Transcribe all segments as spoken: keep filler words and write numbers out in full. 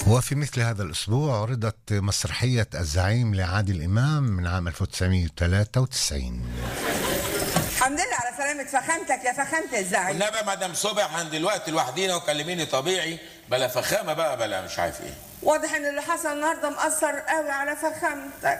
وفي مثل هذا الأسبوع عرضت مسرحية الزعيم لعادل إمام من عام ألف وتسعمائة وثلاثة وتسعين. الحمد لله على سلامة فخامتك يا فخامة الزعيم. والنبي مدام صبح عند دلوقتي لوحدينا وكلميني طبيعي، بلا فخامة بقى، بلا مش عارف ايه. واضح ان اللي حصل النهارده مأثر قوي على فخامتك.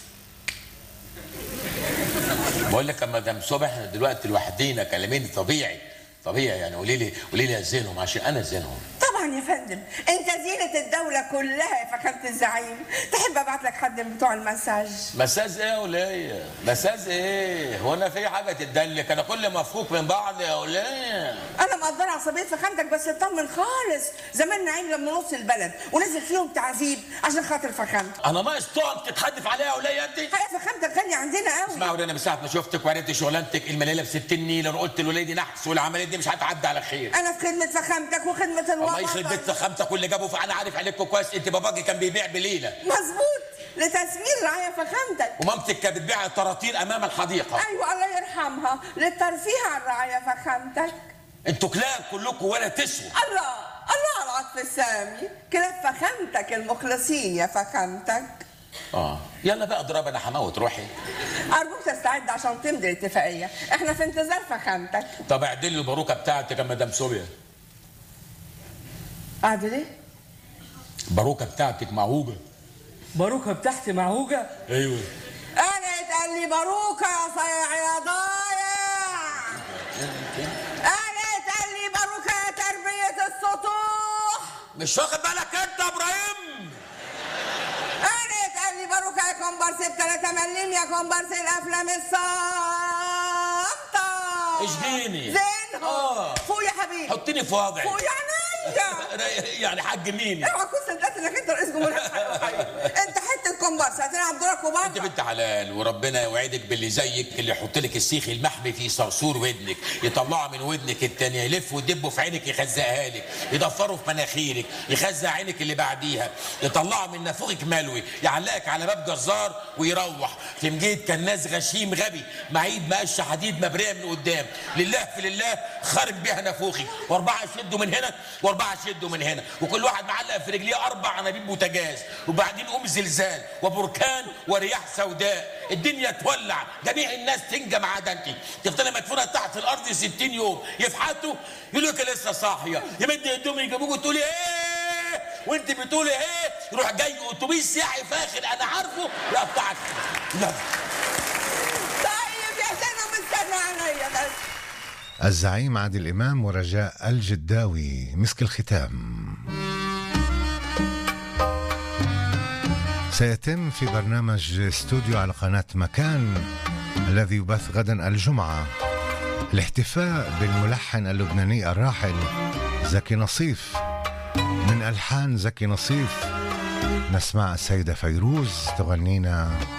بقول لك يا مدام صبح دلوقتي لوحدينا كلميني طبيعي طبيعي، يعني قولي لي قولي لي ازينهم عشان انا ازينهم. طبعا يا فندم، انت زينة الدولة كلها يا فخامة الزعيم. تحب ابعت لك حد من بتوع المساج؟ مساج ايه يا وليه؟ مساج ايه؟ هو انا في حاجة تدلك؟ انا كل ما افوق من بعض يا وليه. انا مقدرة عصبية فخامتك، بس اطمن خالص. زماننا عين لما نص البلد ونزل فيهم تعذيب عشان خاطر فخامتك. انا ناقص تقعد تتحدف عليها يا وليه انت؟ حقيقة فخامتك غالية عندنا قوي. اسمع يا وليه، انا من ساعة ما شفتك وعرفت شغلانتك المليلة ب ستين نيلة وقلت الوليه دي نحس والعملية دي مش هتعدي على خير. انا في خدمة فخامتك وخدمة الوطن. الله يخرب بيت فخامتك واللي جابه، فانا عارف عليكم كويس. انت باباكي كان بيبيع بليله. مظبوط، لتسمير رعاية فخامتك. ومامتك كانت بتبيع الطراطير امام الحديقه. ايوه الله يرحمها، للترفيه عن رعاية فخامتك. انتوا كلاب كلكم ولا تسووا. الله الله على العطف السامي، كلاب فخامتك المخلصين يا فخامتك. اه يلا بقى اضرب، انا هموت روحي. ارجوك تستعد عشان تمضي الاتفاقيه، احنا في انتظار فخامتك. طب اعدل لي الباروكه بتاعتك يا مدام صوبيا. اعدل ايه؟ الباروكه بتاعتك معوجه. باروكه بتاعتي معوجه؟ ايوه. انا اتقال لي باروكه يا صايع يا ضايع. انا اتقال لي باروكه يا تربيه السطوح. مش واخد بالك انت يا ابراهيم؟ انا اتقال لي باروكه يا كومبارس بتلاتة مليم يا كومبارس الافلام الصامته. اشجيني زينهم. اه فوق يا حبيبي، حطيني في وضعي. فوق يا عينيا. يعني حجميني. اوعى تكون صدقت انك انت رئيس جمهوريه. انت حته كومبارس هتلعب دورك وبره. انت بنت حلال، وربنا يوعدك باللي زيك اللي يحط لك السيخ المحمي في صرصور ودنك، يطلعه من ودنك التانية، يلف ويدبه في عينك يخزقها لك، يضفره في مناخيرك، يخزق عينك اللي بعديها، يطلعه من نافوخك ملوي، يعلقك على باب جزار ويروح. في مجيد كان ناس غشيم غبي معيد مقش حديد مبريه من قدام، لله في لله خارج بيها نافوخك، واربعه يشدوا من هنا واربعه يشدوا من هنا، وكل واحد معلق في رجليه اربع انابيب بوتاجاز، وبعدين قوم زلزال وبركان ورياح سوداء، الدنيا تولع، جميع الناس تنجم ما عدا انت، تفضلي مدفونه تحت الارض ستين يوم، يفحتوا يقولوا لك لسه صاحيه، يمد ايدهم يجيبوك تقولي ايه وانت بتقولي ايه، يروح جاي اتوبيس سياحي فاخر انا عارفه يقطعك. طيب يا سنه مستنى عينيا بس. الزعيم عادل إمام ورجاء الجداوي، مسك الختام. سيتم في برنامج استوديو على قناة مكان الذي يبث غدا الجمعة الاحتفاء بالملحن اللبناني الراحل زكي نصيف. من ألحان زكي نصيف نسمع السيدة فيروز تغنينا